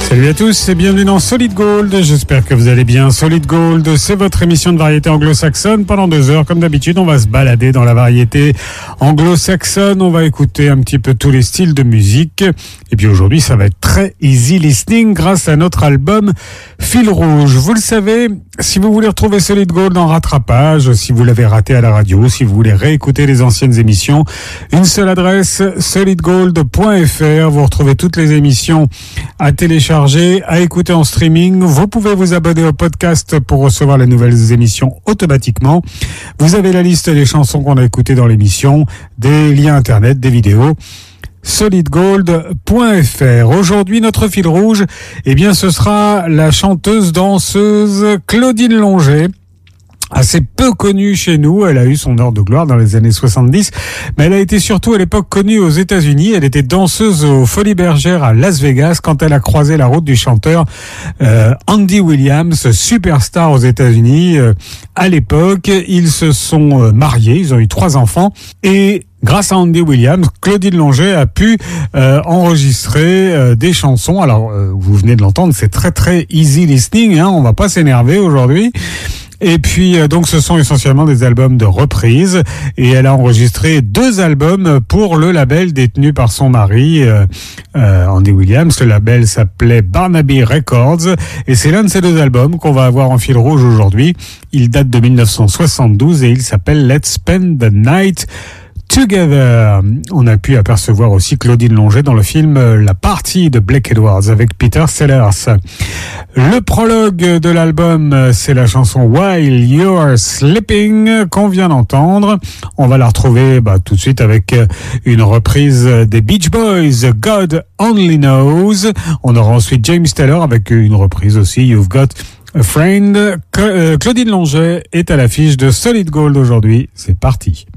Salut à tous et bienvenue dans Solid Gold. J'espère que vous allez bien. Solid Gold, c'est votre émission de variété anglo-saxonne. Pendant 2 heures, comme d'habitude, on va se balader dans la variété anglo-saxonne. On va écouter un petit peu tous les styles de musique. Et puis aujourd'hui, ça va être très easy listening grâce à notre album Fil Rouge. Vous le savez, si vous voulez retrouver Solid Gold en rattrapage, si vous l'avez raté à la radio, si vous voulez réécouter les anciennes émissions, une seule adresse, solidgold.fr. Vous retrouvez toutes les émissions à télécharger, à écouter en streaming. Vous pouvez vous abonner au podcast pour recevoir les nouvelles émissions automatiquement. Vous avez la liste des chansons qu'on a écoutées dans l'émission, des liens internet, des vidéos. solidgold.fr. Aujourd'hui, notre fil rouge, eh bien, ce sera la chanteuse-danseuse Claudine Longet. Assez peu connue chez nous, elle a eu son heure de gloire dans les années 70, mais elle a été surtout à l'époque connue aux États-Unis. Elle était danseuse aux Folies Bergères à Las Vegas quand elle a croisé la route du chanteur Andy Williams, superstar aux États-Unis. À l'époque, ils se sont mariés, ils ont eu 3 enfants et grâce à Andy Williams, Claudine Longet a pu enregistrer des chansons. Alors, vous venez de l'entendre, c'est très très easy listening, hein, on va pas s'énerver aujourd'hui. Et puis, donc, ce sont essentiellement des albums de reprises. Et elle a enregistré 2 albums pour le label détenu par son mari, Andy Williams. Le label s'appelait Barnaby Records. Et c'est l'un de ces 2 albums qu'on va avoir en fil rouge aujourd'hui. Il date de 1972 et il s'appelle Let's Spend the Night Together. On a pu apercevoir aussi Claudine Longet dans le film La Partie de Blake Edwards avec Peter Sellers. Le prologue de l'album, c'est la chanson While You're Sleeping qu'on vient d'entendre. On va la retrouver tout de suite avec une reprise des Beach Boys, God Only Knows. On aura ensuite James Taylor avec une reprise aussi, You've Got a Friend. Claudine Longet est à l'affiche de Solid Gold aujourd'hui. C'est parti.